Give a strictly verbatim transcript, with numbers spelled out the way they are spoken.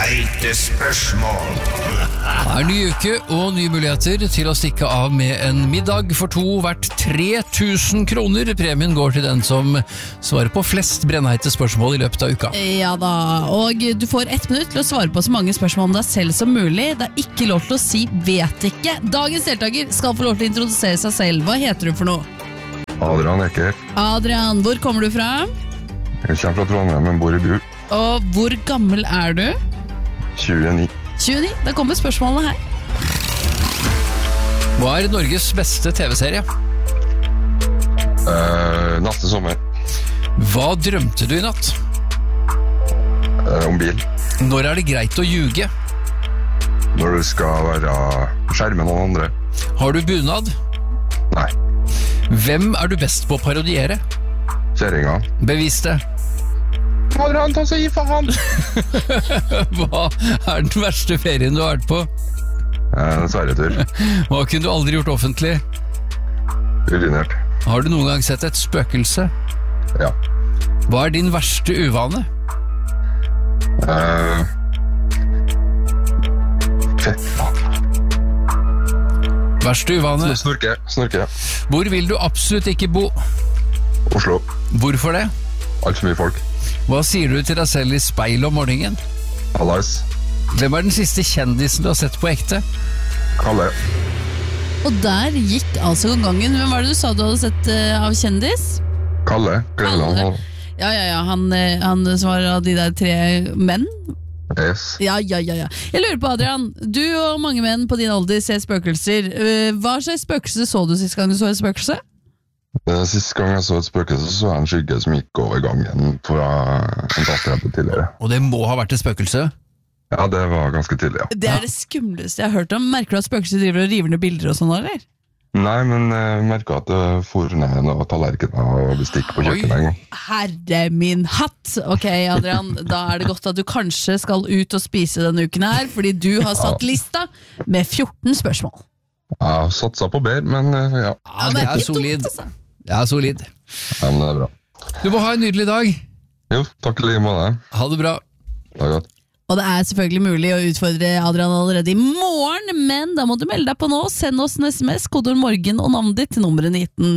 Teite spørsmål. Det er ny uke og nye muligheter til å stikke av med en middag for to verdt tre tusen kroner. Premien går til den som svarer på flest brennheite spørsmål i løpet av uka. Ja da, og du får ett minutt til å svare på så mange spørsmål om deg selv som mulig. Det er ikke lov til å si vet ikke. Dagens deltaker skal få lov til å introdusere seg selv. Hva heter du for noe? Adrian Eker. Adrian, hvor kommer du fra? Jeg kommer fra Trondheim, men bor i Bu. Og hvor gammel er du? tjueni. tjueni, da kommer spørsmålene her. Hva er Norges beste tv-serie? Uh, neste sommer. Hva drømte du i natt? Uh, om bil. Når er det greit å ljuge? Når du skal være skjerme noen andre. Har du bunad? Nei. Hvem er du best på å parodiere? Kjæringa. Bevis det. Adrian, ta seg i faen! Hva er den verste ferien du har vært på? Uh, Sverigetur. Hva kunne du aldri gjort offentlig? Urinert. Har du noen gang sett et spøkelse? Ja. Hva er din verste uvane? Uh, Fett, faen. Verste uvane? Snorke, snorke. Hvor vil du absolutt ikke bo? Oslo. Hvorfor det? Alt for mye folk. Hva sier du til deg selv i speil om morgenen? Hallais. Hvem er den siste kjendisen du har sett på ekte? Kalle. Og der gikk altså gangen. Hvem var det du sa du hadde sett uh, av kjendis? Kalle. Gledeland. Ja, ja, ja, han, uh, han som var av de der tre menn. Yes. Ja, ja, ja, ja. Jeg lurer på, Adrian, du og mange menn på din alder ser spøkelser. Uh, hva slags spøkelse så du sist gang du så et spøkelse? Sist gang jeg så et spøkelse, så var det en skygge som gikk over gangen fra en tatt jeg hadde tidligere. Og det må ha vært et spøkelse? Ja, det var ganske tidlig, ja. Det er det skumleste jeg har hørt om. Merker du at spøkelser driver og river ned bilder og sånn, eller? Nei, men jeg merket at det for ned noen tallerkener og bestikk på kjøkkenet en gang. Herre min hatt! Ok, Adrian, da er det godt at du kanskje skal ut og spise denne uken her, fordi du har satt lista med fjorten spørsmål. Jeg har satset på bedre, men ja. Ja, det er solid. Det er solid. Ja, men det er bra. Du må ha en nydelig dag. Jo, takk i like måte. Ha det bra. Det er godt. Og det er selvfølgelig mulig å utfordre Adrian allerede i morgen, men da må du melde deg på nå. Send oss en sms, kodeord morgen og navnet ditt til nummeret nitten